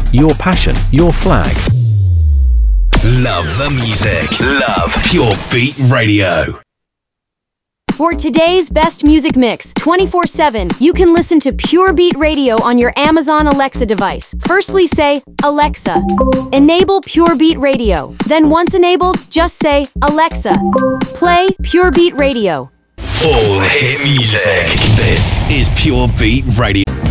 your passion, your flag. Love the music. Love Pure Beat Radio. For today's best music mix 24/7, you can listen to Pure Beat Radio on your Amazon Alexa device. Firstly say, Alexa, enable Pure Beat Radio. Then once enabled, just say, Alexa, play Pure Beat Radio. All hit music. This is Pure Beat Radio.